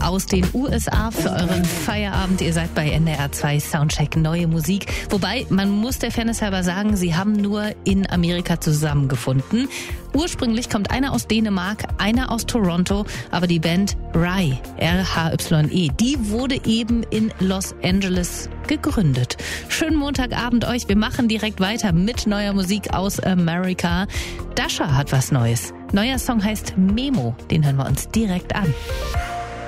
aus den USA für euren Feierabend. Ihr seid bei NDR 2 Soundcheck Neue Musik. Wobei, man muss der Fairness halber sagen, sie haben nur in Amerika zusammengefunden. Ursprünglich kommt einer aus Dänemark, einer aus Toronto, aber die Band RHYE, R-H-Y-E, die wurde eben in Los Angeles gegründet. Schönen Montagabend euch. Wir machen direkt weiter mit neuer Musik aus Amerika. Dasha hat was Neues. Neuer Song heißt Memo. Den hören wir uns direkt an.